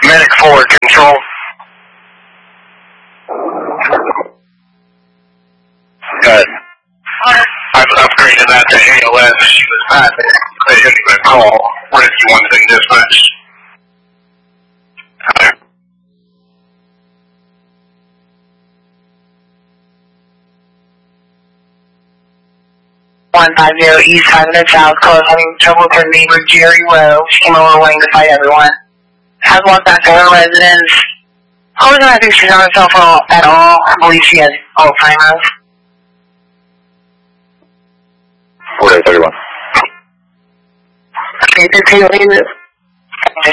Medic 4, control. Good. I've upgraded that to ALS. She was not they didn't even call. Rescue 1 thing dispatch. 150 East Avenue South, close, having trouble with her neighbor Jerry Rowe. She came over wanting to fight everyone. Has walked back to her residence. I don't think she's on her cell phone at all. I believe she has Alzheimer's. 4831. Okay, 15 minutes.